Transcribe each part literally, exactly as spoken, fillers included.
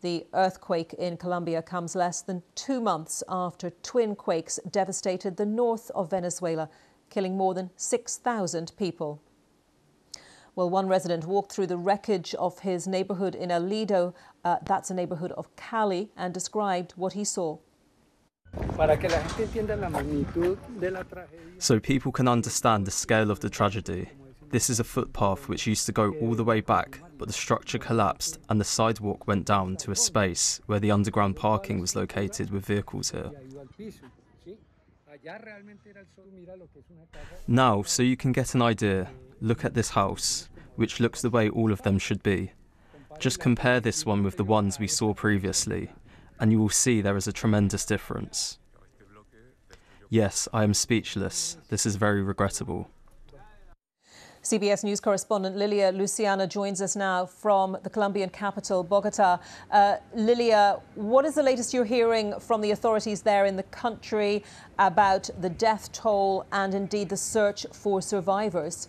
The earthquake in Colombia comes less than two months after twin quakes devastated the north of Venezuela, killing more than six thousand people. Well, one resident walked through the wreckage of his neighborhood in El Lido, uh, that's a neighborhood of Cali, and described what he saw. So people can understand the scale of the tragedy. This is a footpath which used to go all the way back, but the structure collapsed and the sidewalk went down to a space where the underground parking was located with vehicles here. Now, so you can get an idea, look at this house, which looks the way all of them should be. Just compare this one with the ones we saw previously, and you will see there is a tremendous difference. Yes, I am speechless. This is very regrettable. C B S News correspondent Lilia Luciana joins us now from the Colombian capital, Bogota. Uh, Lilia, what is the latest you're hearing from the authorities there in the country about the death toll and indeed the search for survivors?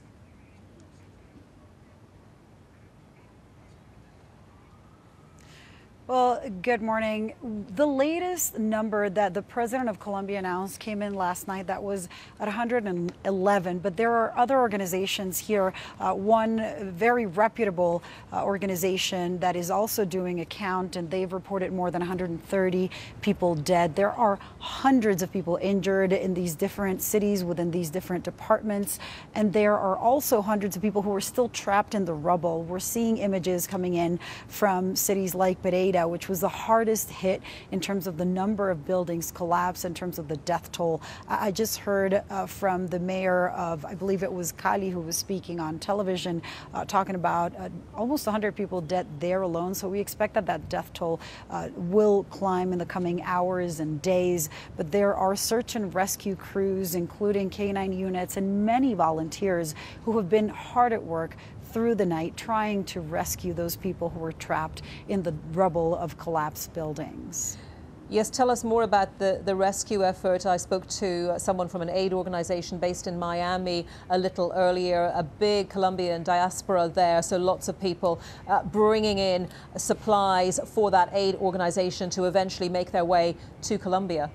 Well, good morning. The latest number that the president of Colombia announced came in last night. That was at one hundred eleven. But there are other organizations here. Uh, one very reputable uh, organization that is also doing a count, and they've reported more than one hundred thirty people dead. There are hundreds of people injured in these different cities within these different departments. And there are also hundreds of people who are still trapped in the rubble. We're seeing images coming in from cities like Pereira, which was the hardest hit in terms of the number of buildings collapsed, in terms of the death toll. I just heard uh, from the mayor of, I believe it was Cali, who was speaking on television, uh, talking about uh, almost one hundred people dead there alone. So we expect that that death toll uh, will climb in the coming hours and days. But there are search and rescue crews, including K nine units and many volunteers who have been hard at work through the night trying to rescue those people who were trapped in the rubble of collapsed buildings. Yes, tell us more about the, the rescue effort. I spoke to someone from an aid organization based in Miami a little earlier, a big Colombian diaspora there, so lots of people uh, bringing in supplies for that aid organization to eventually make their way to Colombia.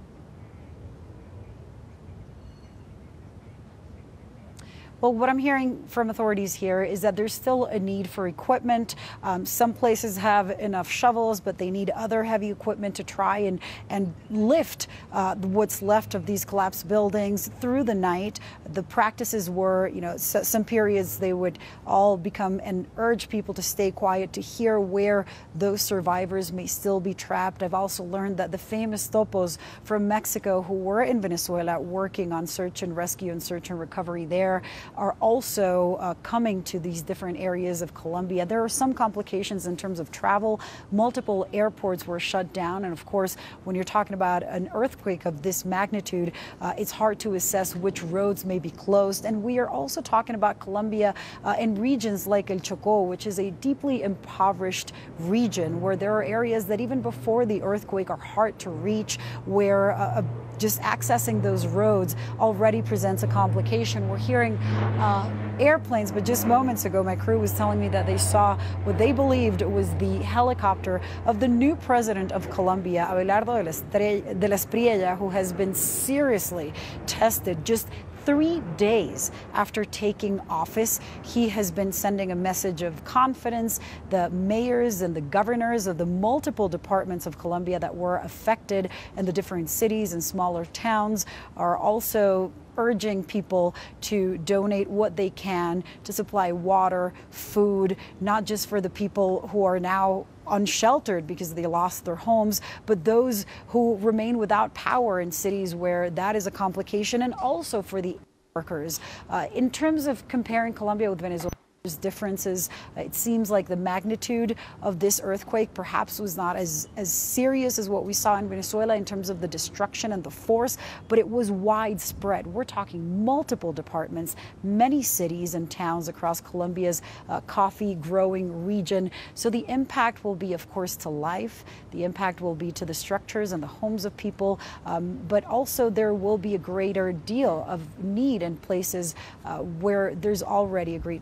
Well, what I'm hearing from authorities here is that there's still a need for equipment. Um, some places have enough shovels, but they need other heavy equipment to try and, and lift uh, what's left of these collapsed buildings through the night. The practices were, you know, so, some periods they would all become and urge people to stay quiet, to hear where those survivors may still be trapped. I've also learned that the famous topos from Mexico who were in Venezuela working on search and rescue and search and recovery there are also uh, coming to these different areas of Colombia. There are some complications in terms of travel. Multiple airports were shut down. And of course, when you're talking about an earthquake of this magnitude, uh, it's hard to assess which roads may be closed. And we are also talking about Colombia uh, in regions like El Chocó, which is a deeply impoverished region where there are areas that even before the earthquake are hard to reach, where uh, just accessing those roads already presents a complication. We're hearing uh, airplanes, but just moments ago, my crew was telling me that they saw what they believed was the helicopter of the new president of Colombia, Abelardo de la Espriella, who has been seriously tested just three days after taking office. He has been sending a message of confidence. The mayors and the governors of the multiple departments of Colombia that were affected in the different cities and smaller towns are also urging people to donate what they can to supply water, food, not just for the people who are now unsheltered because they lost their homes, but those who remain without power in cities where that is a complication, and also for the workers. Uh, in terms of comparing Colombia with Venezuela, there's differences. It seems like the magnitude of this earthquake perhaps was not as, as serious as what we saw in Venezuela in terms of the destruction and the force, but it was widespread. We're talking multiple departments, many cities and towns across Colombia's uh, coffee growing region. So the impact will be, of course, to life. The impact will be to the structures and the homes of people, um, but also there will be a greater deal of need in places uh, where there's already a great deal of poverty.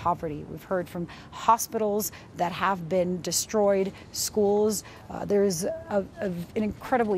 poverty. We've heard from hospitals that have been destroyed, schools. Uh, there's a, a, an incredibly